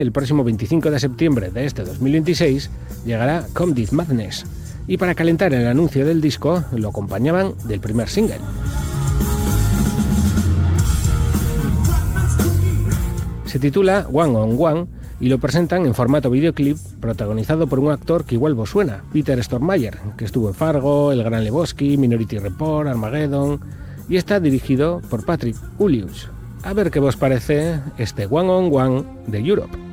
El próximo 25 de septiembre de este 2026 llegará Come This Madness, y para calentar el anuncio del disco lo acompañaban del primer single. Se titula One on One y lo presentan en formato videoclip protagonizado por un actor que igual vos suena, Peter Stormare, que estuvo en Fargo, El Gran Lebowski, Minority Report, Armageddon, y está dirigido por Patrick Ullius. A ver qué vos parece este One on One de Europe.